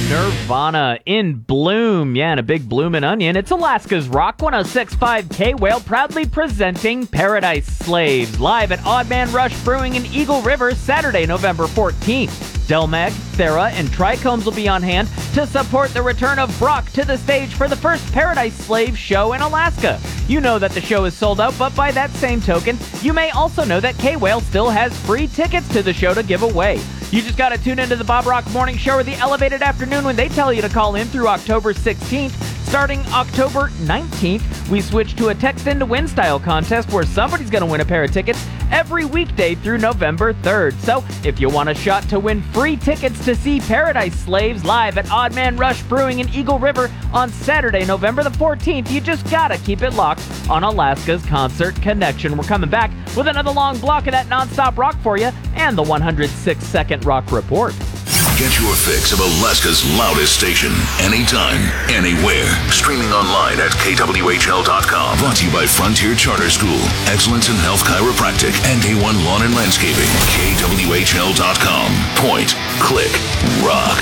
Nirvana in Bloom. Yeah, and a big bloomin' onion. It's Alaska's Rock 106.5 K-Whale proudly presenting Paradise Slaves live at Odd Man Rush Brewing in Eagle River Saturday, November 14th. Delmag, Thera, and Trichomes will be on hand to support the return of Brock to the stage for the first Paradise Slave show in Alaska. You know that the show is sold out, but by that same token, you may also know that K-Whale still has free tickets to the show to give away. You just gotta tune into the Bob Rock Morning Show or the Elevated Afternoon when they tell you to call in through October 16th. Starting October 19th, we switch to a text in to win style contest where somebody's gonna win a pair of tickets every weekday through November 3rd. So if you want a shot to win free tickets to see Paradise Slaves live at Odd Man Rush Brewing in Eagle River on Saturday, November the 14th, you just gotta keep it locked on Alaska's Concert Connection. We're coming back with another long block of that nonstop rock for you and the 106-second rock report. Get your fix of Alaska's loudest station, anytime, anywhere. Streaming online at kwhl.com. Brought to you by Frontier Charter School, Excellence in Health Chiropractic, and A1 Lawn and Landscaping. kwhl.com. Point, click, rock.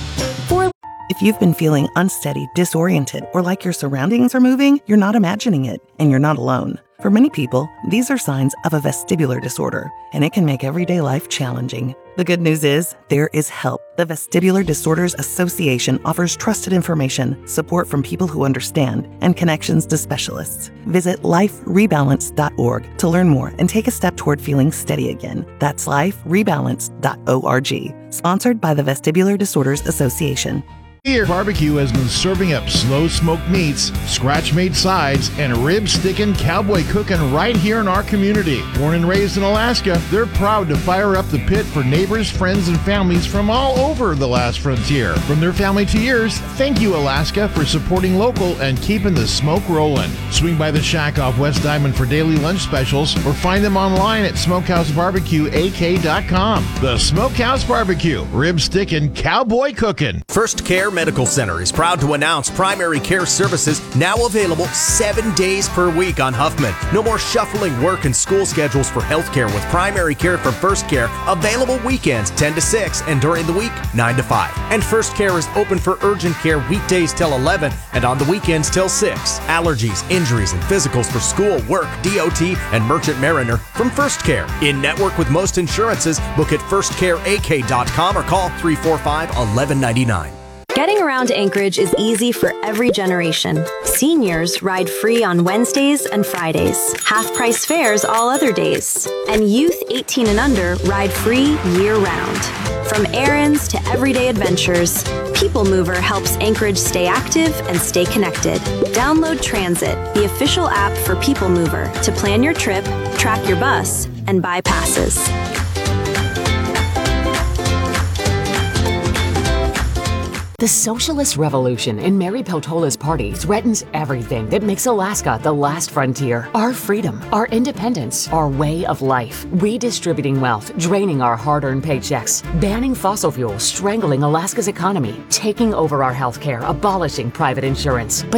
If you've been feeling unsteady, disoriented, or like your surroundings are moving, you're not imagining it, and you're not alone. For many people, these are signs of a vestibular disorder, and it can make everyday life challenging. The good news is, there is help. The Vestibular Disorders Association offers trusted information, support from people who understand, and connections to specialists. Visit liferebalance.org to learn more and take a step toward feeling steady again. That's liferebalance.org. Sponsored by the Vestibular Disorders Association. Here, Barbecue has been serving up slow smoked meats, scratch-made sides, and rib-sticking, cowboy cooking right here in our community. Born and raised in Alaska, they're proud to fire up the pit for neighbors, friends, and families from all over the last frontier. From their family to yours, thank you, Alaska, for supporting local and keeping the smoke rolling. Swing by the shack off West Diamond for daily lunch specials or find them online at smokehousebarbecueak.com. The Smokehouse Barbecue, rib-sticking, cowboy cooking. First Care Medical Center is proud to announce primary care services now available 7 days per week on Huffman. No more shuffling work and school schedules for healthcare with primary care from First Care available weekends 10 to 6 and during the week 9 to 5. And First Care is open for urgent care weekdays till 11 and on the weekends till 6. Allergies, injuries, and physicals for school, work, DOT, and Merchant Mariner from First Care. In network with most insurances, book at firstcareak.com or call 345-1199. Getting around Anchorage is easy for every generation. Seniors ride free on Wednesdays and Fridays, half-price fares all other days, and youth 18 and under ride free year-round. From errands to everyday adventures, People Mover helps Anchorage stay active and stay connected. Download Transit, the official app for People Mover, to plan your trip, track your bus, and buy passes. The socialist revolution in Mary Peltola's party threatens everything that makes Alaska the last frontier. Our freedom, our independence, our way of life. Redistributing wealth, draining our hard-earned paychecks, banning fossil fuels, strangling Alaska's economy, taking over our health care, abolishing private insurance. But